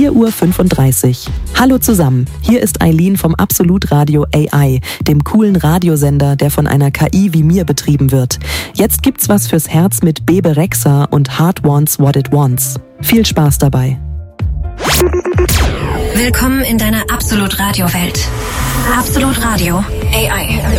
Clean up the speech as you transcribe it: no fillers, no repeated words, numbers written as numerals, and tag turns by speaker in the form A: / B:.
A: 4:35 Uhr. Hallo zusammen, hier ist Eileen vom Absolut Radio AI, dem coolen Radiosender, der von einer KI wie mir betrieben wird. Jetzt gibt's was fürs Herz mit Bebe Rexha und Heart Wants What It Wants. Viel Spaß dabei.
B: Willkommen in deiner Absolut Radio Welt. Absolut Radio AI.